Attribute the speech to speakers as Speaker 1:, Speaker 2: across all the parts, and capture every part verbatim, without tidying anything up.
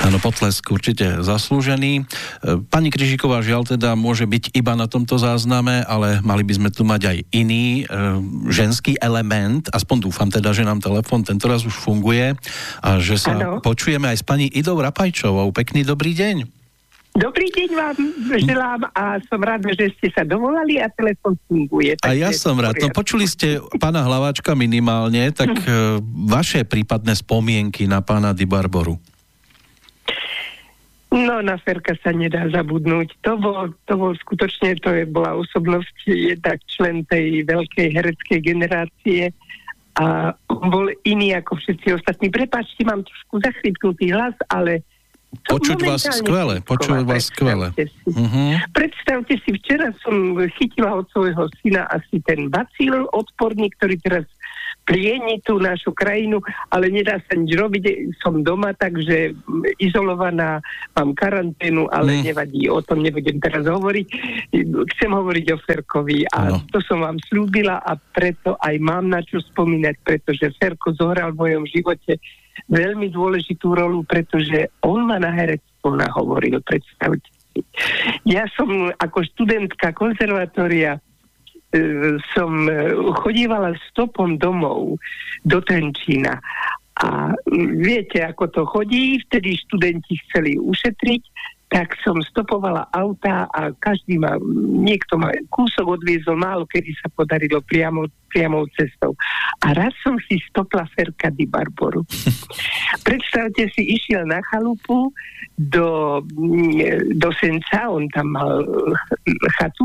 Speaker 1: Áno, potlesk určite zaslúžený. Pani Kryžíková žiaľ teda môže byť iba na tomto zázname, ale mali by sme tu mať aj iný e, ženský element. Aspoň dúfam teda, že nám telefon tentoraz už funguje a že sa ano. Počujeme aj s pani Idou Rapajčovou. Pekný dobrý deň.
Speaker 2: Dobrý deň vám želám a som rád, že ste sa dovolali a telefon funguje.
Speaker 1: A ja som rád. No, počuli ste pána Hlaváčka minimálne, tak e, vaše prípadné spomienky na pána Di Barboru.
Speaker 2: No, na Ferka sa nedá zabudnúť. To bol, to bol skutočne, to je, bola osobnosť, jednak člen tej veľkej hereckej generácie a on bol iný ako všetci ostatní. Prepáčte, mám trošku zachrypnutý hlas, ale...
Speaker 1: Počuť vás skvele, počuť vás skvele. Uh-huh.
Speaker 2: Predstavte si, včera som chytila od svojho syna asi ten bacíl odporný, ktorý teraz plieni tú našu krajinu, ale nedá sa nič robiť. Som doma, takže izolovaná, mám karanténu, ale mm. nevadí, o tom nebudem teraz hovoriť. Chcem hovoriť o Ferkovi a no. to som vám slúbila a preto aj mám na čo spomínať, pretože Ferko zohral v mojom živote veľmi dôležitú rolu, pretože on ma na herectvo nahovoril, predstavte si. Ja som ako študentka konzervatória som chodívala stopom domov do Trenčína a viete, ako to chodí, vtedy študenti chceli ušetriť, tak som stopovala autá a každý ma, niekto ma kúsok odviezol, málo kedy sa podarilo priamo, priamou cestou. A raz som si stopla Ferka Di Barboru. Predstavte si, išiel na chalupu do, do Senca, on tam mal chatu,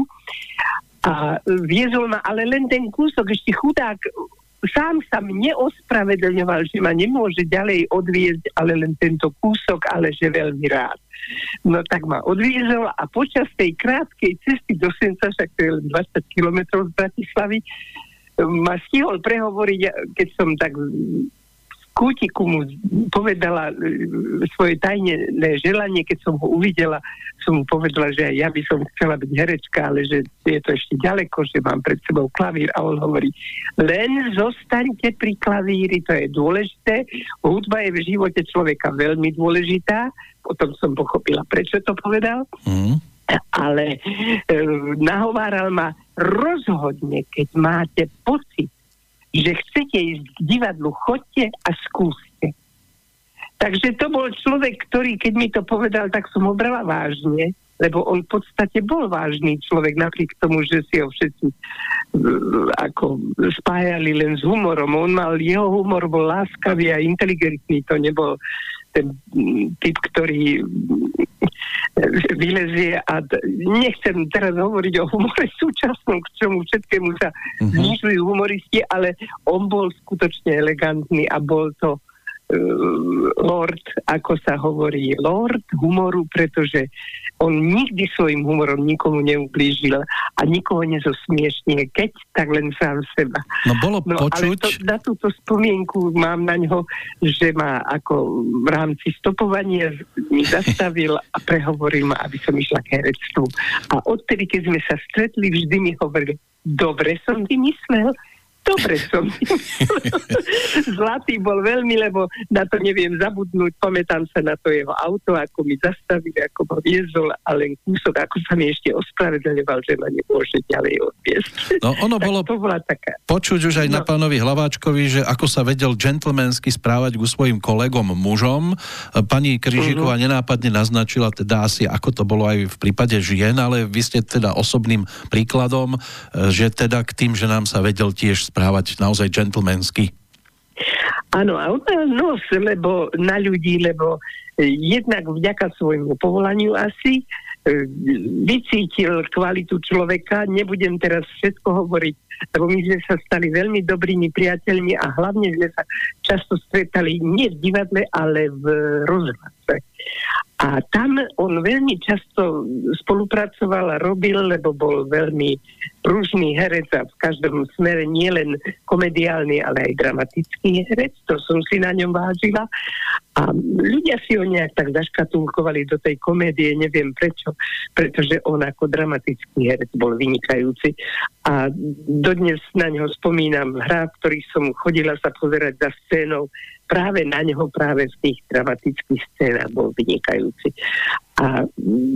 Speaker 2: a viezol ma, ale len ten kúsok, ešte chudák, sám sa mne ospravedlňoval, že ma nemôže ďalej odviezť, ale len tento kúsok, ale že veľmi rád. No tak ma odviezol a počas tej krátkej cesty do Senca, však to je len dvadsať kilometrov z Bratislavy, ma stihol prehovoriť, keď som tak kútiku mu povedala svoje tajné želanie, keď som ho uvidela, som mu povedala, že aj ja by som chcela byť herečka, ale že je to ešte ďaleko, že mám pred sebou klavír a on hovorí, len zostaňte pri klavíri, to je dôležité, hudba je v živote človeka veľmi dôležitá, potom som pochopila, prečo to povedal, mm. ale e, nahováral ma rozhodne, keď máte pocit, že chcete ísť k divadlu, choďte a skúste. Takže to bol človek, ktorý, keď mi to povedal, tak som ho brala vážne, lebo on v podstate bol vážny človek, napriek tomu, že si ho všetci uh, ako spájali len s humorom. On mal, jeho humor bol láskavý a inteligentný, to nebol ten typ, ktorý vylezie a d- nechcem teraz hovoriť o humore súčasnom, k čomu všetkému sa uh-huh. znižujú humoristi, ale on bol skutočne elegantný a bol to uh, lord, ako sa hovorí, lord humoru, pretože on nikdy svojim humorom nikomu neublížil a nikoho nezosmiešnie, keď tak len sám seba.
Speaker 1: No bolo
Speaker 2: no,
Speaker 1: počuť...
Speaker 2: Ale to, na túto spomienku mám na ňo, že ma ako v rámci stopovania mi zastavil a prehovoril ma, aby som išla k herectvu. A odtedy, keď sme sa stretli, vždy mi hovoril, dobre som vymyslel, dobre som. Zlatý bol veľmi, lebo na to neviem zabudnúť. Pamätám sa na to jeho auto, ako mi zastavili, ako ma viezol a len kúsok, ako sa mi ešte ospravedlňoval, že ma nemôže ďalej odviesť.
Speaker 1: No ono bolo
Speaker 2: to bola taká...
Speaker 1: počuť už aj no. na pánovi Hlaváčkovi, že ako sa vedel džentlmensky správať ku svojim kolegom mužom. Pani Kryžíková uh-huh. nenápadne naznačila teda asi, ako to bolo aj v prípade žien, ale vy ste teda osobným príkladom, že teda k tým ženám sa vedel tiež správať naozaj džentlmensky.
Speaker 2: Áno, a on mal nos, lebo na ľudí, lebo jednak vďaka svojmu povolaniu asi vycítil kvalitu človeka. Nebudem teraz všetko hovoriť, lebo my sme sa stali veľmi dobrými priateľmi a hlavne sme sa často stretali nie v divadle, ale v rozhlase. A tam on veľmi často spolupracoval a robil, lebo bol veľmi pružný herec a v každom smere nie len komediálny, ale aj dramatický herec. To som si na ňom vážila. A ľudia si ho nejak tak zaškatulkovali do tej komédie, neviem prečo, pretože on ako dramatický herec bol vynikajúci. A dodnes na neho spomínam hrá, v ktorých som chodila sa pozerať za scénou, práve na neho, práve v tých dramatických scénach bol vynikajúci. A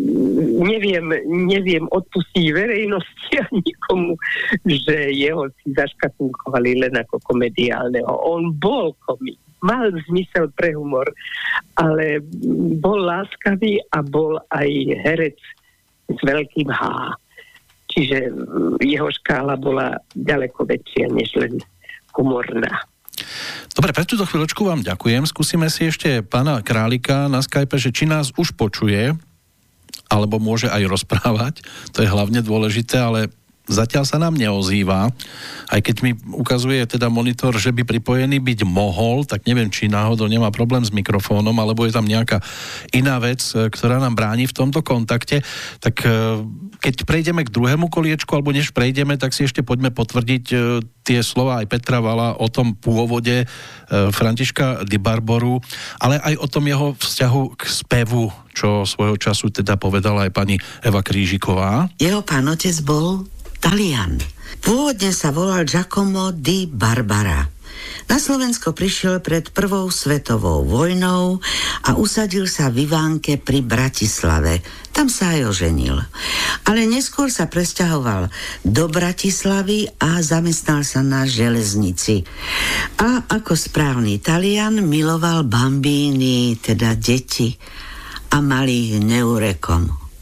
Speaker 2: neviem, neviem odpustiť verejnosti a nikomu, že jeho si zaškatulkovali len ako komediálneho. On bol komik, mal zmysel pre humor, ale bol láskavý a bol aj herec s veľkým H. Čiže jeho škála bola ďaleko väčšia, než len humorná.
Speaker 1: Dobre, pre túto chvíľočku vám ďakujem. Skúsime si ešte pána Králika na Skype, že či nás už počuje, alebo môže aj rozprávať. To je hlavne dôležité, ale zatiaľ sa nám neozýva. Aj keď mi ukazuje teda monitor, že by pripojený byť mohol, tak neviem, či náhodou nemá problém s mikrofónom, alebo je tam nejaká iná vec, ktorá nám bráni v tomto kontakte. Tak keď prejdeme k druhému koliečku, alebo než prejdeme, tak si ešte poďme potvrdiť tie slova aj Petra Vala o tom pôvode Františka Di Barboru, ale aj o tom jeho vzťahu k spevu, čo svojho času teda povedala aj pani Eva Krížiková.
Speaker 3: Jeho pán otec bol Talian. Pôvodne sa volal Giacomo di Barbara. Na Slovensko prišiel pred prvou svetovou vojnou a usadil sa v Ivánke pri Bratislave. Tam sa aj oženil. Ale neskôr sa presťahoval do Bratislavy a zamestnal sa na železnici. A ako správny Talian miloval bambíny, teda deti, a mal ich neurekom.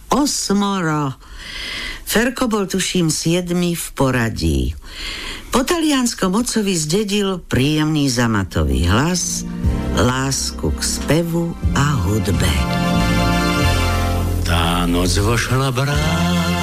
Speaker 3: Osmoro. Ferko bol tuším siedmy v poradí. Po talianskom otcovi zdedil príjemný zamatový hlas, lásku k spevu a hudbe.
Speaker 4: Tá noc vošla brá